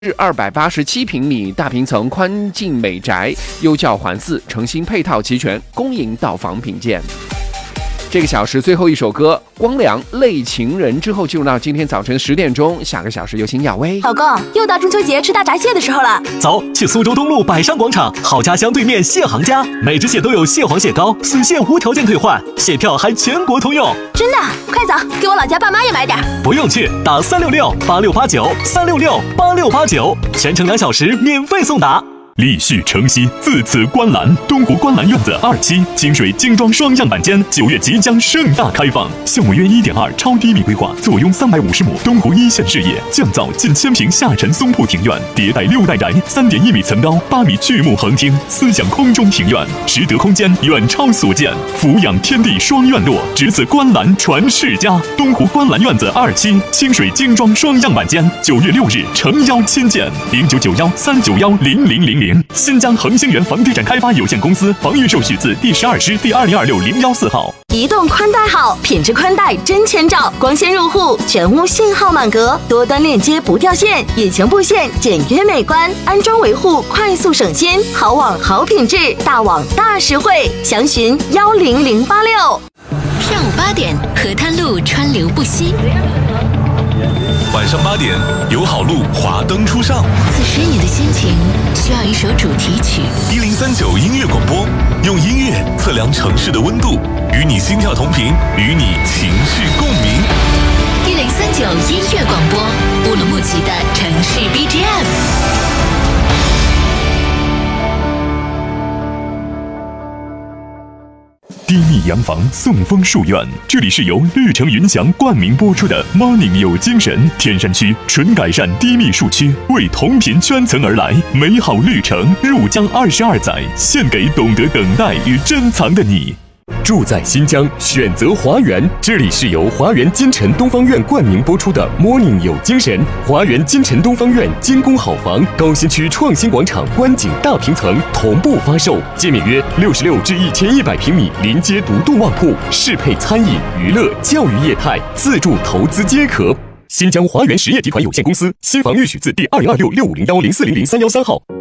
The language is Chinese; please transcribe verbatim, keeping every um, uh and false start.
至二百八十七平米大平层宽进美宅，优教环伺，诚心配套齐全，恭迎到访品鉴。这个小时最后一首歌《光良泪情人》之后，进入到今天早晨十点钟，下个小时有请亚威。 老公，又到中秋节吃大闸蟹的时候了， 走，去苏州东路百商广场好家乡对面蟹行家，每只蟹都有蟹黄蟹膏，损蟹无条件退换，蟹票还全国通用。 真的？快走，给我老家爸妈也买点。 不用去，打三六六八六八九三六六八六八九，全程两小时免费送达。 立旭城西自此观澜，东湖观澜院子二期清水精装双样板间九月即将盛大开放，项目约一点二超低密规划，坐拥三百五十亩东湖一线视野，降噪近千平下沉松铺庭院，迭代六代宅，三点一米层高，八米巨木横厅，思想空中庭院，实得空间远超所见，俯仰天地双院落，只此观澜传世家。东湖观澜院子二期清水精装双样板间，九月六日诚邀亲见，零九九幺三九幺零零零零。新疆恒星源房地产开发有限公司房预售许字第十二师第二零二六零幺四号。 移动宽带好，品质宽带真千兆，光纤入户，全屋信号满格，多端链接不掉线，引擎布线简约美观，安装维护快速省心，好网好品质，大网大实惠，详询幺零零八六。 上午八点，河滩路川流不息。 晚上八点，友好路华灯初上。 此时你的心情需要一首主题曲。 一零三九音乐广播，用音乐测量城市的温度，与你心跳同频，与你情绪共鸣。 一零三九音乐广播，乌鲁木齐的城市 B G M。 低密洋房送风树院，这里是由绿城云翔冠名播出的 Morning 有精神。天山区纯改善低密树区，为同频圈层而来，美好绿城入江二十二载，献给懂得等待与珍藏的你。住在新疆，选择华园。这里是由华园金城东方院冠名播出的 Morning 有精神。华园金城东方院精工好房，高新区创新广场观景大平层同步发售，界面约六十六至一千一百平米，临街独栋旺铺，适配餐饮、娱乐、教育业态，自住投资皆可。新疆华园实业集团有限公司新房预许字第二零二六六五零幺零四零零三幺三号。